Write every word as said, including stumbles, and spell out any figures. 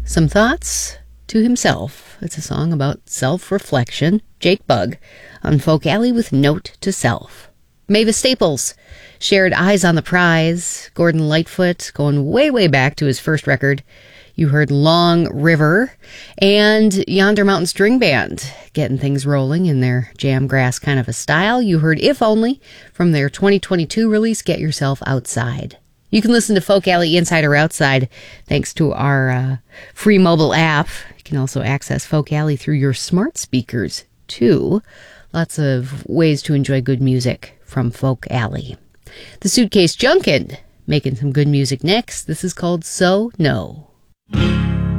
Some Thoughts to Himself. It's a song about self-reflection. Jake Bugg on Folk Alley with Note to Self. Mavis Staples shared Eyes on the Prize. Gordon Lightfoot going way, way back to his first record. You heard Long River, and Yonder Mountain String Band getting things rolling in their jamgrass kind of a style. You heard If Only from their twenty twenty-two release, Get Yourself Outside. You can listen to Folk Alley Inside or Outside thanks to our uh, free mobile app. You can also access Folk Alley through your smart speakers, too. Lots of ways to enjoy good music from Folk Alley. The Suitcase Junkin making some good music next. This is called So No.